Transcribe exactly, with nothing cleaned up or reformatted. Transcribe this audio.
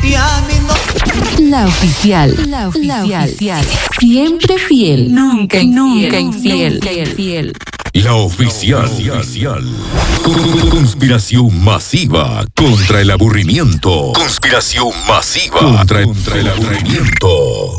La oficial, la oficial, la oficial. Siempre fiel, nunca infiel, nunca infiel, nunca infiel. La oficial. Conspiración masiva contra el aburrimiento. Conspiración masiva contra, contra el aburrimiento.